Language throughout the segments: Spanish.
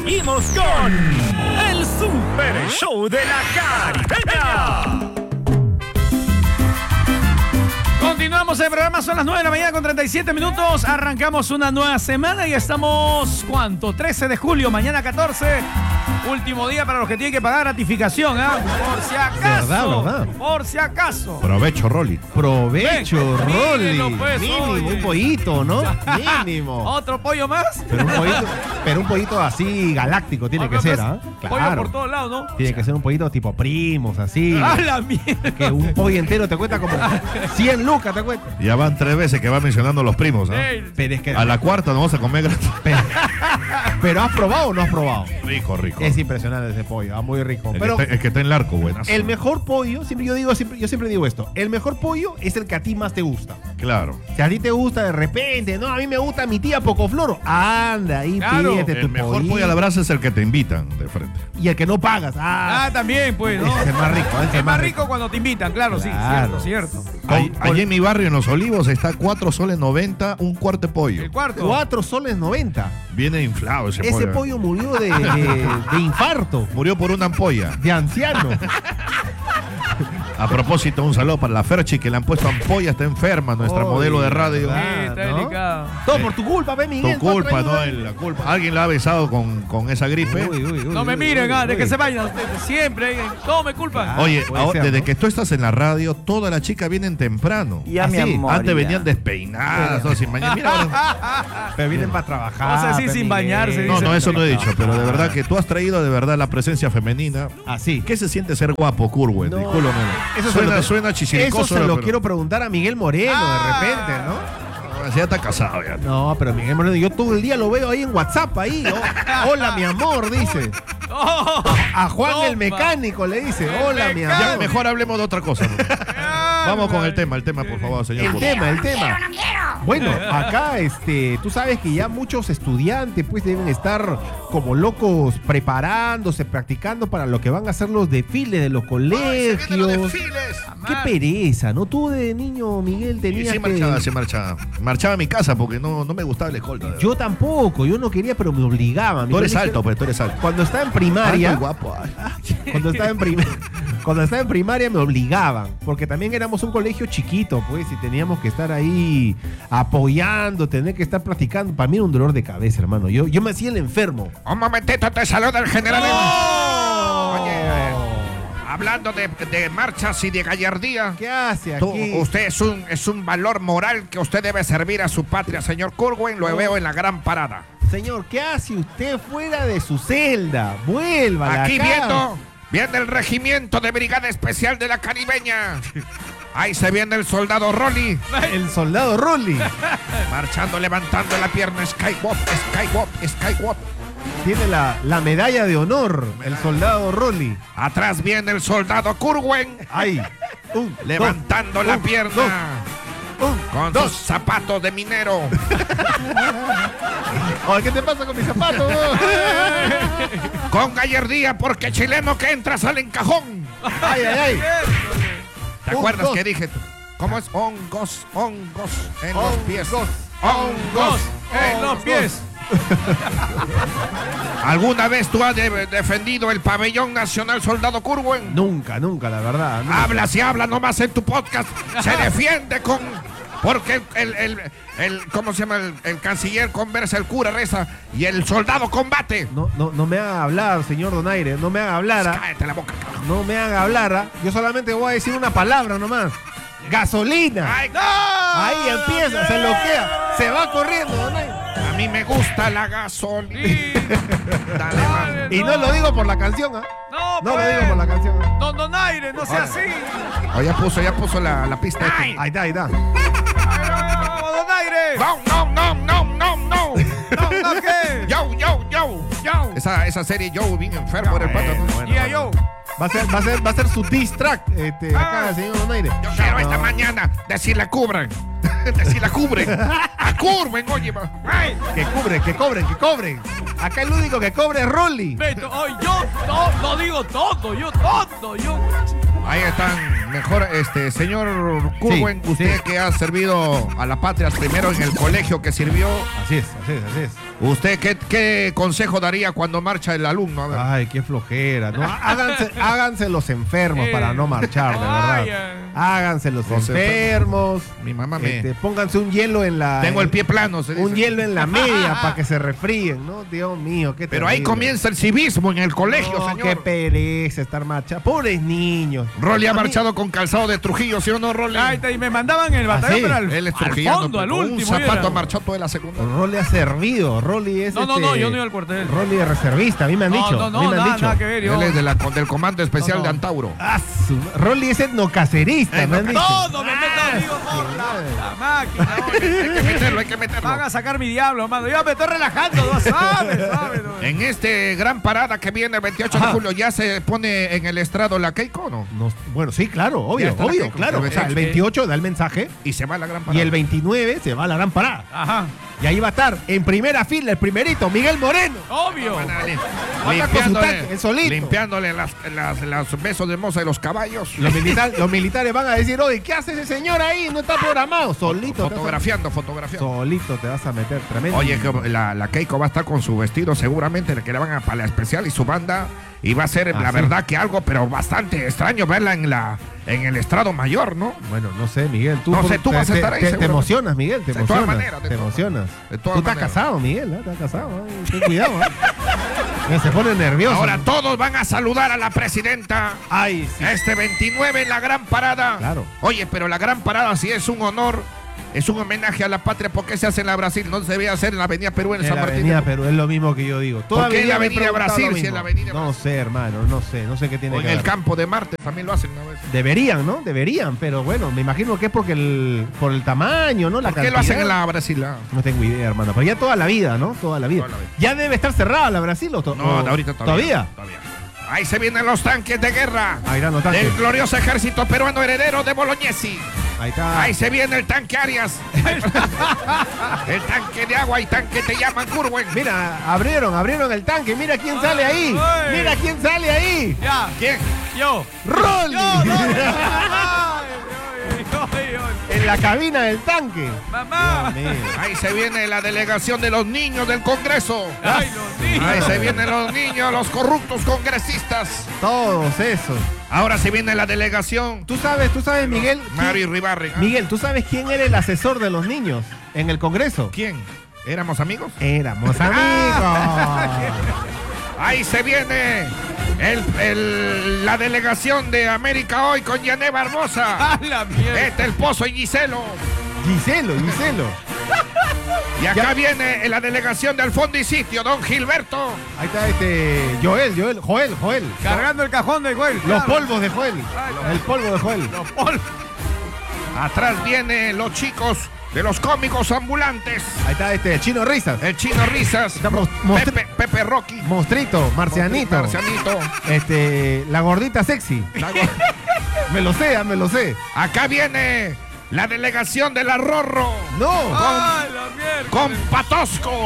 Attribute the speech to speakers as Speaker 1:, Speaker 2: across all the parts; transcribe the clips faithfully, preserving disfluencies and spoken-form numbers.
Speaker 1: Seguimos con el Super Show de la Caribeña. Continuamos el programa, son las nueve de la mañana con treinta y siete minutos. Arrancamos una nueva semana y estamos, ¿cuánto? trece de julio, mañana catorce. Último día para los que tienen que pagar ratificación, ¿ah? ¿eh? Por si acaso.
Speaker 2: ¿Verdad, verdad?
Speaker 1: Por si acaso.
Speaker 2: Provecho, Rolly. Provecho,
Speaker 1: Ven,
Speaker 2: Rolly.
Speaker 1: mírenlo, pues,
Speaker 2: Mínimo,
Speaker 1: oye.
Speaker 2: un pollito, ¿no? Mínimo.
Speaker 1: ¿Otro pollo más?
Speaker 2: Pero un pollito, pero un pollito así galáctico tiene que ser, ¿ah?
Speaker 1: ¿eh? Pollo por todos lados, ¿no?
Speaker 2: Tiene que ser un pollito tipo primos, así.
Speaker 1: ¡A la mierda!
Speaker 2: Que un pollo entero te cuesta como cien lucas, te cuesta.
Speaker 3: Ya van tres veces que va mencionando los primos, ¿ah?
Speaker 1: Ey,
Speaker 2: Pero es que,
Speaker 3: A la cuarta nos vamos a comer gratis.
Speaker 2: pero, pero ¿has probado o no has probado?
Speaker 3: Rico, rico.
Speaker 2: Es impresionante ese pollo, ah, muy rico.
Speaker 3: El,
Speaker 2: Pero
Speaker 3: que está, el que está en el arco, buenas.
Speaker 2: el mejor pollo, siempre yo digo, siempre, yo siempre digo esto, el mejor pollo es el que a ti más te gusta.
Speaker 3: Claro.
Speaker 2: Si a ti te gusta de repente, no, a mí me gusta mi tía Pocofloro, anda ahí,
Speaker 1: Claro,
Speaker 2: pídete tu
Speaker 3: El mejor
Speaker 2: pollito.
Speaker 3: pollo a la brasa es el que te invitan de frente.
Speaker 2: Y el que no pagas, ah,
Speaker 1: Ah, también, pues, ¿no?
Speaker 2: ese es el más rico. ese
Speaker 1: Es más rico cuando te invitan, claro,
Speaker 2: Claro.
Speaker 1: sí, cierto, cierto.
Speaker 3: Ahí-
Speaker 2: con-
Speaker 3: allí en mi barrio, en Los Olivos, está cuatro soles noventa, un cuarto de pollo.
Speaker 1: El cuarto.
Speaker 2: Cuatro soles noventa.
Speaker 3: Viene inflado ese,
Speaker 2: Ese
Speaker 3: pollo.
Speaker 2: pollo murió de, de- de infarto,
Speaker 3: Murió por una ampolla.
Speaker 2: de anciano.
Speaker 3: A propósito, un saludo para la Ferchi, que le han puesto ampolla, está enferma, nuestra
Speaker 2: Oy,
Speaker 3: modelo de radio.
Speaker 2: ¿verdad?
Speaker 1: Sí, está
Speaker 2: ¿no?
Speaker 1: delicado.
Speaker 2: Todo por tu culpa, ve, Miguel.
Speaker 3: Tu
Speaker 2: tú has
Speaker 3: culpa,
Speaker 2: traído-
Speaker 3: no el- la culpa. Alguien la ha besado con, con esa gripe.
Speaker 2: Uy, uy, uy,
Speaker 1: No me
Speaker 2: uy,
Speaker 1: miren,
Speaker 2: uy,
Speaker 1: ah, de
Speaker 2: uy.
Speaker 1: que se vayan ustedes. Siempre, eh, todo me culpan.
Speaker 2: Ah,
Speaker 3: Oye,
Speaker 2: puede
Speaker 3: ahora,
Speaker 2: ser,
Speaker 3: desde
Speaker 2: ¿no?
Speaker 3: que tú estás en la radio, todas las chicas vienen temprano.
Speaker 4: Ya,
Speaker 2: ¿Ah,
Speaker 4: mi
Speaker 2: sí?
Speaker 4: amor.
Speaker 3: Antes
Speaker 4: ya.
Speaker 3: venían despeinadas, o sin bañar. Mira, ahora-
Speaker 2: Pero vienen para trabajar.
Speaker 1: Vamos a decir
Speaker 2: pe,
Speaker 1: sin
Speaker 2: Miguel.
Speaker 1: bañarse,
Speaker 3: no,
Speaker 1: dice.
Speaker 3: no, eso no he dicho, pero de verdad que tú has traído de verdad la presencia femenina.
Speaker 2: Así.
Speaker 3: ¿Qué se siente ser guapo, Curwen?
Speaker 2: No.
Speaker 3: Discúlpame.
Speaker 2: Eso se
Speaker 3: suena,
Speaker 2: lo-
Speaker 3: suena chisiricoso.
Speaker 2: Eso se lo
Speaker 3: pero-
Speaker 2: quiero preguntar a Miguel Moreno
Speaker 1: Ah.
Speaker 2: de repente, ¿no?
Speaker 3: Ah, ya está casado ya.
Speaker 2: No, pero Miguel Moreno, yo todo el día lo veo ahí en WhatsApp, ahí. ¿no? Hola, mi amor, dice.
Speaker 1: Oh,
Speaker 2: A Juan
Speaker 1: toma.
Speaker 2: el mecánico le dice,
Speaker 1: El
Speaker 2: hola, mi
Speaker 1: mecánico.
Speaker 3: Ya,
Speaker 2: amor.
Speaker 3: mejor hablemos de otra cosa. ¿no? Vamos con el tema, el tema, por favor, señor.
Speaker 2: El
Speaker 3: Curwen.
Speaker 2: tema, el tema. Bueno, acá, este, tú sabes que ya muchos estudiantes, pues, deben estar como locos preparándose, practicando para lo que van a ser los desfiles de los colegios. Qué pereza, ¿no? Tú de niño, Miguel,
Speaker 3: Y
Speaker 2: tenías
Speaker 3: sí
Speaker 2: que...
Speaker 3: marchaba, sí marchaba. Marchaba a mi casa porque no, no me gustaba la escolta. de verdad.
Speaker 2: Yo tampoco, yo no quería, pero me obligaban. Mi
Speaker 3: Tú eres
Speaker 2: colegio-
Speaker 3: alto, pues tú eres alto.
Speaker 2: Cuando estaba en primaria,
Speaker 3: Alto y guapo. ay.
Speaker 2: cuando estaba en prim- cuando estaba en primaria me obligaban, porque también éramos un colegio chiquito, pues, y teníamos que estar ahí apoyando, tener que estar practicando. Para mí era un dolor de cabeza, hermano. Yo, yo me hacía el enfermo.
Speaker 5: Un momentito, te saluda el general.
Speaker 2: ¡No!
Speaker 5: Oye, hablando de, de marchas y de gallardía,
Speaker 2: ¿Qué hace
Speaker 5: tú-
Speaker 2: aquí?
Speaker 5: usted es un, es un valor moral que usted debe servir a su patria, señor Curwen. Lo
Speaker 2: No.
Speaker 5: veo en la gran parada.
Speaker 2: Señor, ¿qué hace usted fuera de su celda? Vuelva
Speaker 5: Aquí viendo, viene el regimiento de Brigada Especial de la Caribeña. Ahí se viene el soldado Rolly,
Speaker 2: el soldado Rolly.
Speaker 5: marchando, levantando la pierna. Skywalk, Skywalk, Skywalk.
Speaker 2: Tiene la, la medalla de honor, el soldado Rolly.
Speaker 5: Atrás viene el soldado Curwen,
Speaker 2: Ahí. Un,
Speaker 5: levantando
Speaker 2: dos,
Speaker 5: la
Speaker 2: un,
Speaker 5: pierna.
Speaker 2: dos, un,
Speaker 5: Con
Speaker 2: dos.
Speaker 5: sus zapatos de minero.
Speaker 2: Oye, ¿qué te pasa con mis zapatos?
Speaker 5: Con gallardía, porque chileno que entra sale en cajón.
Speaker 2: Ay, ay, ay.
Speaker 5: ¿Te
Speaker 2: Un,
Speaker 5: acuerdas
Speaker 2: dos.
Speaker 5: que dije? ¿Cómo es? Hongos, hongos en los pies.
Speaker 2: Hongos.
Speaker 5: Hongos
Speaker 1: En los pies.
Speaker 5: ¿Alguna vez tú has de- defendido el pabellón nacional, soldado Curwen?
Speaker 2: Nunca, nunca, la verdad. nunca.
Speaker 5: Hablas y hablas nomás en tu podcast. Se defiende con... Porque el, el, el, el- ¿cómo se llama? El, el canciller conversa, el cura reza y el soldado combate.
Speaker 2: No, no, no me haga hablar, señor Donaire. No me haga hablar. ¿ah?
Speaker 5: Cállate la boca, cabrón.
Speaker 2: No me haga hablar. ¿ah? Yo solamente voy a decir una palabra nomás. Gasolina.
Speaker 5: Ay,
Speaker 2: Ahí empieza, se loquea. Se va corriendo, Donaire.
Speaker 5: a mí me gusta la gasolina. Dale, man.
Speaker 2: Y no lo digo por la canción, ¿ah?
Speaker 1: No,
Speaker 2: No lo
Speaker 1: pues.
Speaker 2: digo por la canción. ¿ah?
Speaker 1: Don Donaire, no sea así.
Speaker 5: Oh, ya puso, ya puso la, la pista.
Speaker 1: Ay.
Speaker 2: Ahí está, ahí está.
Speaker 1: ¡Vamos, Donaire!
Speaker 5: No, no, no, no, no, no.
Speaker 1: ¿No, no qué?
Speaker 5: Yo, yo, yo, yo. Esa, esa serie yo bien enfermo era el pato. ¿no?
Speaker 1: Y a yo.
Speaker 2: Va a ser, va a ser, va a ser su diss track, este,
Speaker 1: Ah.
Speaker 2: acá, señor Donaire.
Speaker 5: Yo quiero
Speaker 2: No.
Speaker 5: esta mañana decir la cubren. Decir la cubren. A curven, oye. ma. Ay.
Speaker 2: Que cubren, que cobren, que cobren. Acá el único que cobre es Rolly.
Speaker 1: Beto, oh, yo to- lo digo todo, yo todo, yo.
Speaker 5: Ahí están. Mejor, este, señor Curwen,
Speaker 2: Sí,
Speaker 5: usted
Speaker 2: sí.
Speaker 5: que ha servido a la patria primero en el colegio que sirvió.
Speaker 2: Así es, así es, así es.
Speaker 5: ¿Usted qué, qué consejo daría cuando marcha el alumno? A ver.
Speaker 2: Ay, qué flojera. No, háganse, háganse los enfermos
Speaker 1: Eh.
Speaker 2: para no marchar, de verdad.
Speaker 1: Vaya.
Speaker 2: Háganse los,
Speaker 5: Los
Speaker 2: enfermos.
Speaker 5: Mi mamá me...
Speaker 2: Este, pónganse un hielo en la.
Speaker 5: Tengo el pie plano, se dice.
Speaker 2: Un hielo en la media para que se refríen, ¿no? Dios mío, qué
Speaker 5: Pero ahí
Speaker 2: terrible.
Speaker 5: comienza el civismo en el colegio,
Speaker 2: No,
Speaker 5: señor.
Speaker 2: qué pereza estar marchando. Pobres niños.
Speaker 5: Rolly ha
Speaker 2: A mí-
Speaker 5: marchado con calzado de Trujillo, ¿sí o no, Rolly?
Speaker 1: Ay, te- y me mandaban el batallón,
Speaker 2: sí?
Speaker 1: pero al,
Speaker 5: Él es
Speaker 1: al
Speaker 5: trujillano,
Speaker 1: fondo, al
Speaker 5: pero
Speaker 1: último.
Speaker 5: un zapato
Speaker 1: era.
Speaker 5: ha marchado toda la segunda.
Speaker 2: Rolly ha servido. Rolly es.
Speaker 1: No, no,
Speaker 2: este,
Speaker 1: no, yo no iba al cuartel.
Speaker 2: Rolly es reservista, a mí me han
Speaker 1: No,
Speaker 2: dicho.
Speaker 1: no,
Speaker 2: a mí
Speaker 1: no,
Speaker 2: me han
Speaker 1: nada,
Speaker 2: dicho.
Speaker 1: nada que ver. Yo.
Speaker 5: Él es de la, del comando especial
Speaker 1: No, no.
Speaker 5: de Antauro.
Speaker 2: Ah, su- Rolly es etnocacerista,
Speaker 5: Eh,
Speaker 2: me han
Speaker 5: no,
Speaker 2: dicho.
Speaker 1: No, no me metas, amigo, por la, la máquina. oye.
Speaker 5: Hay que meterlo, hay que meterlo.
Speaker 1: Van a sacar mi diablo, mano. Yo me estoy relajando, no sabes, sabes. no.
Speaker 5: En este gran parada que viene el veintiocho de
Speaker 2: Ajá.
Speaker 5: julio, ¿ya se pone en el estrado la Keiko o no?
Speaker 2: No, bueno, sí, claro,
Speaker 5: Ya
Speaker 2: obvio,
Speaker 5: está la
Speaker 2: obvio,
Speaker 5: Keiko,
Speaker 2: claro.
Speaker 5: el
Speaker 2: O sea, el
Speaker 1: veintiocho.
Speaker 2: veintiocho da el mensaje
Speaker 5: Y se va a la gran parada.
Speaker 2: y el veintinueve se va a la gran parada.
Speaker 1: Ajá,
Speaker 2: Y ahí va a estar en primera fila el primerito, Miguel Moreno.
Speaker 1: obvio.
Speaker 5: Van a lim-
Speaker 2: Anda con su
Speaker 5: limpiándole,
Speaker 2: tanque, él solito.
Speaker 5: limpiándole las, las, los besos de moza de los caballos.
Speaker 2: Los, militar- los militares van a decir, oye, ¿qué hace ese señor ahí? No está programado. Solito. te vas a-
Speaker 5: Fotografiando, fotografiando.
Speaker 2: Solito te vas a meter tremendo.
Speaker 5: Oye, que la, la Keiko va a estar con su vestido seguramente, que le van a para la especial y su banda. Y va a ser,
Speaker 2: Ah,
Speaker 5: la
Speaker 2: sí.
Speaker 5: verdad, que algo, pero bastante extraño verla en la en el estrado mayor, ¿no?
Speaker 2: Bueno, no sé, Miguel. Tú,
Speaker 5: No
Speaker 2: por-
Speaker 5: sé, tú
Speaker 2: te,
Speaker 5: vas a
Speaker 2: te-
Speaker 5: estar ahí,
Speaker 2: te- te
Speaker 5: seguro.
Speaker 2: emocionas, Miguel. Te
Speaker 5: De todas
Speaker 2: emocionas.
Speaker 5: maneras, de
Speaker 2: te
Speaker 5: todas-
Speaker 2: emocionas.
Speaker 5: de
Speaker 2: Tú
Speaker 5: todas
Speaker 2: estás
Speaker 5: maneras.
Speaker 2: casado, Miguel. ¿eh? Estás casado. ¿eh? Ten cuidado. ¿eh? Ya se pone nervioso.
Speaker 5: Ahora todos van a saludar a la presidenta.
Speaker 2: Ay, sí.
Speaker 5: Este veintinueve en la gran parada.
Speaker 2: Claro.
Speaker 5: Oye, pero la gran parada sí es un honor, es un homenaje a la patria. ¿Por qué se hace en la Brasil? No se debe hacer en la avenida Perú, en el
Speaker 2: En
Speaker 5: San
Speaker 2: la
Speaker 5: Martín.
Speaker 2: avenida Perú, es lo mismo que yo digo. Toda
Speaker 5: ¿Por qué en la
Speaker 2: me he
Speaker 5: avenida
Speaker 2: preguntado
Speaker 5: Brasil,
Speaker 2: lo
Speaker 5: si en
Speaker 2: mismo.
Speaker 5: la avenida
Speaker 2: No
Speaker 5: Brasil?
Speaker 2: sé, hermano, no sé, no sé qué tiene
Speaker 5: O en
Speaker 2: que
Speaker 5: el
Speaker 2: ver.
Speaker 5: campo de Marte también lo hacen una vez.
Speaker 2: Deberían, ¿no? Deberían, pero bueno, me imagino que es porque el, por el tamaño, ¿no? La
Speaker 5: ¿Por qué lo
Speaker 2: cantidad.
Speaker 5: hacen en la Brasil? Ah,
Speaker 2: No tengo idea, hermano. Pero ya toda la vida, ¿no? Toda la vida.
Speaker 5: Toda la vida.
Speaker 2: Ya debe estar cerrada la Brasil o to-
Speaker 5: No,
Speaker 2: o-
Speaker 5: ahorita todavía.
Speaker 2: ¿Todavía?
Speaker 5: Ahí se vienen los tanques de guerra
Speaker 2: Ahí están los tanques.
Speaker 5: del glorioso ejército peruano heredero de Bolognesi.
Speaker 2: Ahí está.
Speaker 5: Ahí se viene el tanque Arias. El tanque de agua y tanque te llaman Curwen.
Speaker 2: Mira, abrieron, abrieron el tanque. Mira quién
Speaker 1: Ay,
Speaker 2: sale ahí.
Speaker 1: ay.
Speaker 2: Mira quién sale ahí.
Speaker 1: Ya,
Speaker 5: ¿Quién?
Speaker 1: yo.
Speaker 2: Rolly.
Speaker 1: Yo, no, Ay, ay, ay, ay.
Speaker 2: En la cabina del tanque.
Speaker 1: Mamá.
Speaker 2: Dios mío.
Speaker 5: Ahí se viene la delegación de los niños del Congreso.
Speaker 1: Ay, los niños.
Speaker 5: Ahí se vienen los niños, los corruptos congresistas.
Speaker 2: Todos esos.
Speaker 5: Ahora se viene la delegación.
Speaker 2: Tú sabes, tú sabes, Miguel. quién-
Speaker 5: Mario Ribarri.
Speaker 2: Miguel, ¿tú sabes quién era el asesor de los niños en el Congreso?
Speaker 5: ¿Quién? ¿Éramos amigos?
Speaker 2: Éramos amigos.
Speaker 5: Ahí se viene el, el- la delegación de América Hoy con Yané Barbosa.
Speaker 1: A la mierda.
Speaker 5: Este el Pozo y Giselo.
Speaker 2: Giselo, Giselo.
Speaker 5: Y acá viene la delegación del Fondo y Sitio, don Gilberto.
Speaker 2: Ahí está este Joel, Joel, Joel, Joel.
Speaker 1: Cargando el cajón de Joel.
Speaker 2: Los
Speaker 1: claro.
Speaker 2: polvos de Joel.
Speaker 1: Ay,
Speaker 2: El polvo de Joel.
Speaker 1: Los polvos.
Speaker 5: Atrás vienen los chicos de los cómicos ambulantes.
Speaker 2: Ahí está este Chino Risas.
Speaker 5: El Chino Risas.
Speaker 2: Estamos mostri-
Speaker 5: Pepe, Pepe Rocky.
Speaker 2: Monstrito, Marcianito.
Speaker 5: Marcianito.
Speaker 2: Este, la gordita sexy.
Speaker 5: La go-
Speaker 2: Me lo sé, ah, me lo sé.
Speaker 5: Acá viene la delegación de la Rorro.
Speaker 2: No.
Speaker 1: Ay, la mierda.
Speaker 5: Con Patosco.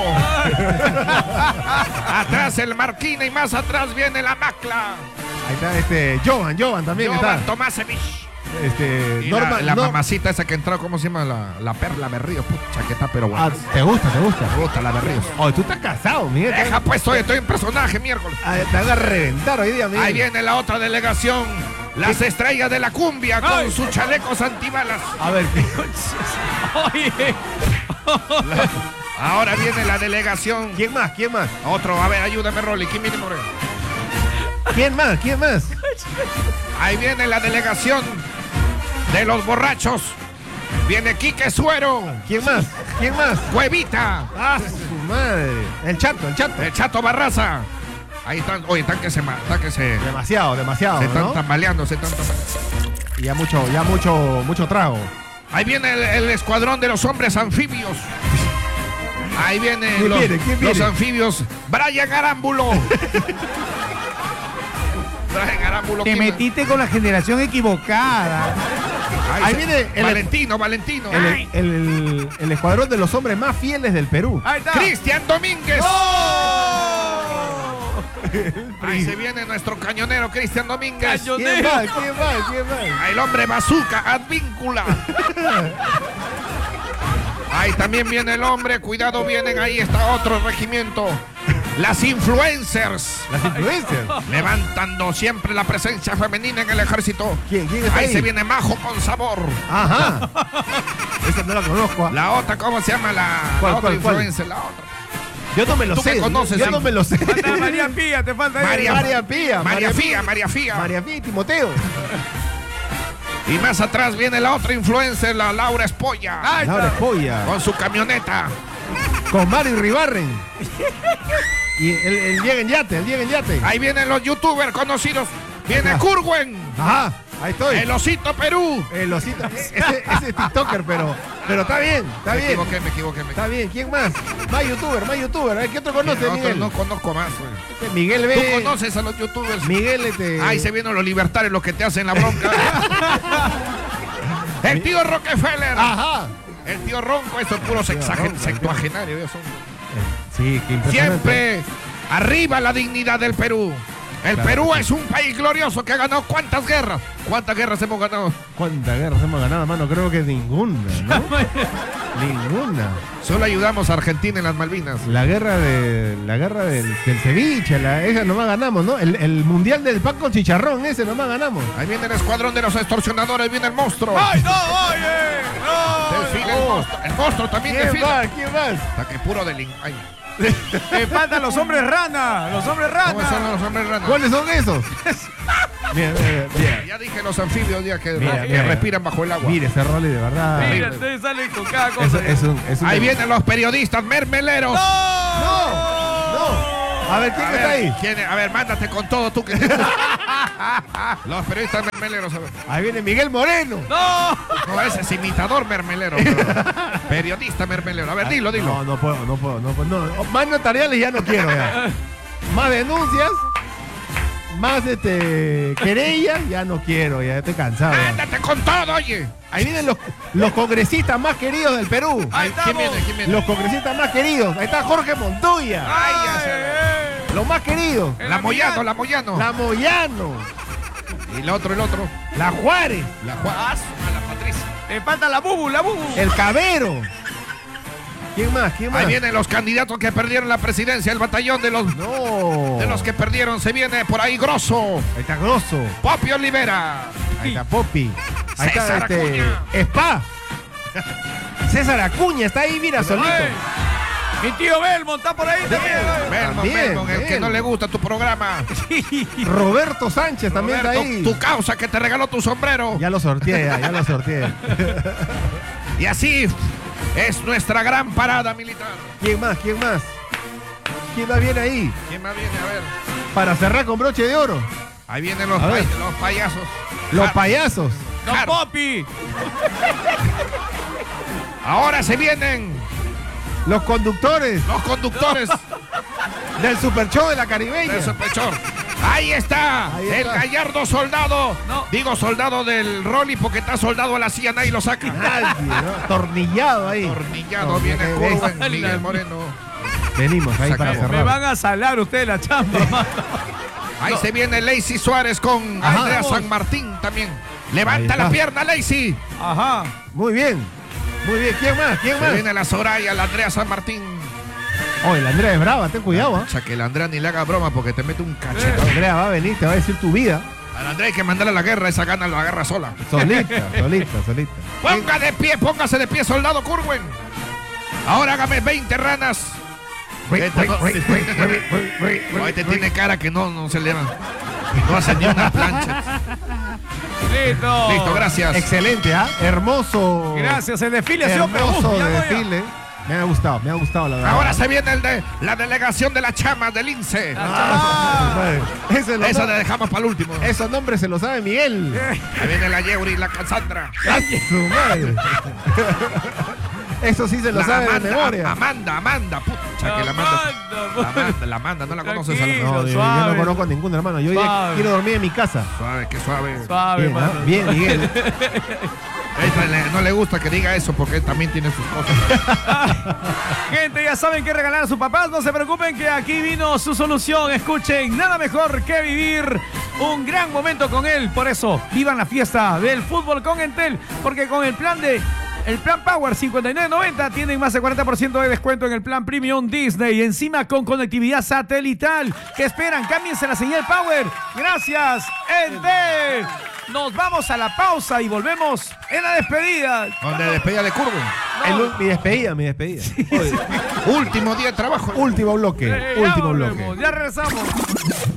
Speaker 5: Atrás el Marquina y más atrás viene la Macla.
Speaker 2: Ahí está este Jovan, Jovan también
Speaker 5: Jovan
Speaker 2: está.
Speaker 5: Tomasevich.
Speaker 2: Este,
Speaker 5: Y
Speaker 2: Norma,
Speaker 5: la, la
Speaker 2: Nor-
Speaker 5: mamacita esa que entró, ¿cómo se llama? La, la Perla Berrío. Pucha, que está pero
Speaker 2: Ah,
Speaker 5: buena.
Speaker 2: te gusta, te gusta.
Speaker 5: Me gusta la Berrío.
Speaker 2: Oh, tú estás casado, Miguel. Te-
Speaker 5: Deja pues, estoy, estoy en personaje miércoles.
Speaker 2: Ah, te van a reventar hoy día, Miguel.
Speaker 5: Ahí viene la otra delegación. Las estrellas de la cumbia con
Speaker 1: Ay.
Speaker 5: sus chalecos antibalas.
Speaker 2: A ver,
Speaker 1: Oye.
Speaker 5: Ahora viene la delegación.
Speaker 2: ¿quién más? ¿Quién más?
Speaker 5: Otro, a ver, ayúdame, Rolly. ¿Quién viene por ahí?
Speaker 2: ¿Quién más? ¿Quién más?
Speaker 5: Ahí viene la delegación de los borrachos. Viene Quique Suero,
Speaker 2: ¿Quién más? ¿Quién más?
Speaker 5: Cuevita,
Speaker 2: Ah, su madre. El chato, el chato.
Speaker 5: el Chato Barraza. Ahí están, oye, están que se, ma- están que se,
Speaker 2: Demasiado, demasiado,
Speaker 5: se están
Speaker 2: ¿no?
Speaker 5: tambaleando, se están tambaleando.
Speaker 2: Y ya mucho, ya mucho, mucho trago.
Speaker 5: Ahí viene el, el escuadrón de los hombres anfibios. Ahí vienen
Speaker 2: ¿Quién
Speaker 5: los,
Speaker 2: viene? ¿Quién
Speaker 5: los
Speaker 2: viene?
Speaker 5: anfibios. Brian Arámbulo. Brian Arámbulo.
Speaker 1: Te
Speaker 5: ¿quién-
Speaker 1: metiste con la generación equivocada.
Speaker 2: Ahí
Speaker 5: se-
Speaker 2: viene el-
Speaker 5: Valentino, Valentino.
Speaker 2: El,
Speaker 5: Ay.
Speaker 2: el- el escuadrón de los hombres más fieles del Perú.
Speaker 1: Ahí está.
Speaker 5: Cristian Domínguez.
Speaker 1: ¡Oh!
Speaker 5: Ahí se viene nuestro cañonero Cristian Domínguez.
Speaker 1: Caño-
Speaker 2: ¿Quién más? ¿Quién más? ¿Quién más?
Speaker 5: El hombre bazooka, Advíncula. Ahí también viene el hombre, cuidado, vienen, ahí está otro regimiento. Las influencers.
Speaker 2: Las influencers.
Speaker 5: Levantando siempre la presencia femenina en el ejército.
Speaker 2: ¿Quién? ¿Quién está
Speaker 5: Ahí
Speaker 2: ahí?
Speaker 5: se viene Majo con sabor.
Speaker 2: Ajá. Esa no la conozco. ¿ah?
Speaker 5: La otra, ¿cómo se llama? La,
Speaker 2: ¿Cuál,
Speaker 5: la otra
Speaker 2: cuál, cuál?
Speaker 5: influencer, la otra.
Speaker 2: Yo no me lo
Speaker 5: Tú
Speaker 2: sé.
Speaker 5: que conoces,
Speaker 2: yo
Speaker 5: sí.
Speaker 2: no me lo sé.
Speaker 1: Falta María Pía, te falta ahí.
Speaker 5: María-
Speaker 2: María Pía.
Speaker 5: María Fía, María Fía.
Speaker 2: María Pía y Timoteo.
Speaker 5: Y más atrás viene la otra influencer, la Laura Espolla.
Speaker 1: Ahí
Speaker 2: Laura
Speaker 1: está.
Speaker 2: Espolla.
Speaker 5: Con su camioneta.
Speaker 2: Con Mario Ribarren. Y el, el Diego en yate, el Diego en yate.
Speaker 5: Ahí vienen los youtubers conocidos. Viene
Speaker 2: Ajá.
Speaker 5: Kurwen.
Speaker 2: Ajá, ahí estoy.
Speaker 5: El Osito Perú.
Speaker 2: El osito. Ese, ese es TikToker, pero, pero está bien, está
Speaker 5: me
Speaker 2: bien.
Speaker 5: equivoqué, me equivoqué, me
Speaker 2: Está bien, ¿quién más? Más youtuber, más youtuber. A ver, ¿qué otro conoce,
Speaker 5: Otro
Speaker 2: Miguel?
Speaker 5: no conozco más, güey.
Speaker 2: Este Miguel
Speaker 5: ¿Tú
Speaker 2: B.
Speaker 5: conoces a los youtubers?
Speaker 2: Miguel, este.
Speaker 5: Ahí se vienen los libertarios, los que te hacen la bronca. El tío Rockefeller.
Speaker 2: Ajá.
Speaker 5: El tío Ronco, esos puros sexagen- sextuagenarios. ellos son.
Speaker 2: Sí, qué impresionante.
Speaker 5: Siempre arriba la dignidad del Perú. El
Speaker 2: Claro
Speaker 5: Perú
Speaker 2: que
Speaker 5: es un país glorioso que ha ganado ¿cuántas guerras? ¿Cuántas guerras hemos ganado?
Speaker 2: ¿Cuántas guerras hemos ganado, mano? Creo que ninguna, ¿no? Ninguna.
Speaker 5: Solo ayudamos a Argentina en las Malvinas.
Speaker 2: La guerra de la guerra del, del ceviche, la, esa nomás ganamos, ¿no? El, el mundial del pan con chicharrón, ese nomás ganamos.
Speaker 5: Ahí viene el escuadrón de los extorsionadores, viene el monstruo.
Speaker 1: ¡Ay, no, oye! ¡No!
Speaker 5: Desfila el monstruo. El monstruo también
Speaker 2: ¿Quién
Speaker 5: desfila.
Speaker 2: más? ¿Quién más?
Speaker 5: Hasta que puro delin... Ay,
Speaker 1: Te faltan los hombres rana, los hombres
Speaker 5: ¿cómo son
Speaker 1: rana.
Speaker 5: los hombres ranas?
Speaker 2: ¿Cuáles son esos? Mira, mira, mira.
Speaker 5: Ya dije los anfibios ya que,
Speaker 2: Mira,
Speaker 5: que
Speaker 2: mira.
Speaker 5: respiran bajo el agua.
Speaker 2: Mira ese Rolly de verdad.
Speaker 1: Mira, ustedes salen con cada
Speaker 2: Es,
Speaker 1: cosa.
Speaker 2: es un, es un-
Speaker 5: Ahí vienen los periodistas mermeleros.
Speaker 2: ¡No! ¡No! A ver, ¿quién
Speaker 5: A
Speaker 2: está
Speaker 5: ver,
Speaker 2: ahí?
Speaker 5: ¿quién es? A ver, mándate con todo tú que... Los periodistas mermeleros. a ver.
Speaker 2: Ahí viene Miguel Moreno.
Speaker 1: ¡No!
Speaker 5: No, ese es imitador mermelero. pero periodista mermelero. A ver, dilo, dilo.
Speaker 2: No, no puedo, no puedo, no puedo. No. Más notariales ya no quiero ya. Más denuncias, más este querellas, ya no quiero, ya estoy cansado. ya.
Speaker 5: Mándate con todo, oye.
Speaker 2: Ahí vienen los, los congresistas más queridos del Perú.
Speaker 1: Ahí
Speaker 5: ¿Quién
Speaker 1: estamos.
Speaker 5: viene? ¿Quién viene?
Speaker 2: Los congresistas más queridos. Ahí está Jorge Montoya.
Speaker 5: Ay, ya se-
Speaker 1: eh.
Speaker 2: Los más queridos.
Speaker 5: La Moyano, la Moyano.
Speaker 2: La Moyano.
Speaker 5: Y el otro, el otro.
Speaker 2: La Juárez.
Speaker 5: La Juan. Ah, la Patricia.
Speaker 1: Te falta la bubu, la bubu.
Speaker 2: El Cabero. ¿Quién más? ¿Quién más?
Speaker 5: Ahí vienen los candidatos que perdieron la presidencia, el batallón de los,
Speaker 2: No.
Speaker 5: de los que perdieron. Se viene por ahí Grosso.
Speaker 2: Ahí está Grosso.
Speaker 5: Popi Olivera.
Speaker 2: Ahí está Popi. Ahí está
Speaker 5: César
Speaker 2: este.
Speaker 5: Acuña.
Speaker 2: Spa. César Acuña está ahí, mira, solito.
Speaker 1: Ay, mi tío Belmont está por ahí también.
Speaker 5: Belmont,
Speaker 2: También,
Speaker 5: Belmont, el que
Speaker 2: Belmont.
Speaker 5: no le gusta tu programa.
Speaker 2: Roberto Sánchez también
Speaker 5: Roberto,
Speaker 2: está ahí.
Speaker 5: tu causa que te regaló tu sombrero.
Speaker 2: Ya lo sorteé, ya, ya lo sorteé.
Speaker 5: Y así es nuestra gran parada militar.
Speaker 2: ¿Quién más? ¿Quién más? ¿Quién más viene ahí?
Speaker 5: ¿Quién más viene? A ver.
Speaker 2: Para cerrar con broche de oro.
Speaker 5: Ahí vienen los,
Speaker 2: A ver.
Speaker 5: pay- los payasos.
Speaker 2: Los
Speaker 5: Jar-
Speaker 2: payasos.
Speaker 1: ¡No,
Speaker 5: Jar-
Speaker 1: Popi!
Speaker 5: Ahora se vienen
Speaker 2: Los conductores
Speaker 5: los conductores
Speaker 2: del Super Show de la Caribeña.
Speaker 5: del sospechor. Ahí está,
Speaker 2: Ahí
Speaker 5: el
Speaker 2: está.
Speaker 5: gallardo soldado.
Speaker 1: No.
Speaker 5: Digo soldado del Rolly porque está soldado a la silla, nadie lo saca.
Speaker 2: Nadie, ¿no? Tornillado ahí.
Speaker 5: Tornillado, viene
Speaker 2: Tornillado.
Speaker 5: Curwen, Miguel Moreno.
Speaker 2: Venimos ahí para
Speaker 5: Sacamos.
Speaker 1: Me
Speaker 2: cerrar.
Speaker 1: van a salar ustedes la chamba, mano.
Speaker 5: Ahí se viene Lacey Suárez con
Speaker 2: Ajá.
Speaker 5: Andrea San Martín también. Levanta
Speaker 2: Ahí
Speaker 5: la
Speaker 2: está.
Speaker 5: pierna, Lacey.
Speaker 1: Ajá.
Speaker 2: Muy bien. Muy bien. ¿Quién más? ¿Quién
Speaker 5: Se
Speaker 2: más?
Speaker 5: viene la Soraya, la Andrea San Martín.
Speaker 2: Oh, el Andrea es brava, ten cuidado, ¿ah?
Speaker 5: O sea, que la Andrea ni le haga broma porque te mete un cachetón.
Speaker 2: Andrea va a venir, te va a decir tu vida.
Speaker 5: A la Andrea hay que mandarle a la guerra, esa gana la guerra sola.
Speaker 2: Solita, solita, solita.
Speaker 5: Ponga de pie, póngase de pie, soldado Curwen. Ahora hágame veinte ranas. Esta no- No, este tiene cara que no, no se le va. No hace ni una plancha.
Speaker 1: Listo.
Speaker 5: Listo, gracias.
Speaker 2: Excelente, ¿ah? Hermoso.
Speaker 1: Gracias, el desfile ha sido
Speaker 2: Hermoso
Speaker 1: pero, uh, ya, ya.
Speaker 2: desfile. Me ha gustado, me ha gustado la verdad.
Speaker 5: Ahora se viene el de la delegación de la chama del I N S E.
Speaker 2: Ah, ese lo
Speaker 5: Esa
Speaker 2: sabe-
Speaker 5: la dejamos para el último.
Speaker 2: Esos nombres se lo sabe Miguel.
Speaker 5: Ahí viene la Yeuri y la Cassandra.
Speaker 2: Su madre. Eso sí se lo
Speaker 5: La
Speaker 2: sabe
Speaker 5: Amanda,
Speaker 2: de memoria.
Speaker 5: Amanda, Amanda, pucha, que la Amanda. La Amanda, la Amanda, no la conoces a la
Speaker 1: Tranquilo.
Speaker 2: No, yo, yo
Speaker 1: suave.
Speaker 2: no conozco a ningún hermano. Yo ya
Speaker 1: Suave.
Speaker 2: quiero dormir en mi casa.
Speaker 5: Suave, qué suave.
Speaker 1: Suave,
Speaker 2: Bien,
Speaker 1: mano.
Speaker 2: ¿ah? Bien, Miguel.
Speaker 5: Esta le- no le gusta que diga eso porque él también tiene sus cosas.
Speaker 1: Gente, ya saben qué regalar a sus papás. No se preocupen que aquí vino su solución. Escuchen, nada mejor que vivir un gran momento con él. Por eso, vivan la fiesta del fútbol con Entel. Porque con el plan de El plan Power cincuenta y nueve noventa tienen más de cuarenta por ciento de descuento en el plan Premium Disney. Y encima con conectividad satelital. ¿Qué esperan? Cámbiense la señal Power. Gracias, Entel. Nos vamos a la pausa y volvemos en la despedida.
Speaker 5: Donde despedida de Curwen.
Speaker 2: El- mi despedida, mi despedida.
Speaker 5: Último día de trabajo.
Speaker 2: Último bloque,
Speaker 1: Eh, ya
Speaker 2: último
Speaker 1: volvemos,
Speaker 2: bloque.
Speaker 1: ya regresamos.